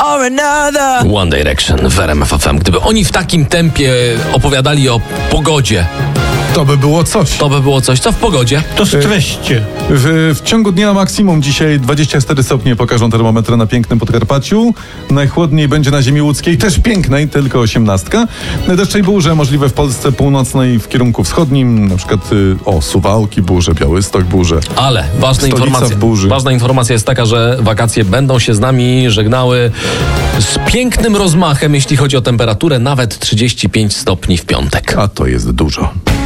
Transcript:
or another. One Direction w RMF FM. Gdyby oni w takim tempie opowiadali o pogodzie, To by było coś. to by było coś. Co w pogodzie? To streście. W ciągu dnia maksimum dzisiaj 24 stopnie pokażą termometry na pięknym Podkarpaciu. Najchłodniej będzie na ziemi łódzkiej, też pięknej, tylko 18. Deszcze i burze możliwe w Polsce północnej w kierunku wschodnim, na przykład Suwałki burze, Białystok burze. Ale Stolica w burzy. ważna informacja jest taka, że wakacje będą się z nami żegnały z pięknym rozmachem, jeśli chodzi o temperaturę, nawet 35 stopni w piątek. A to jest dużo.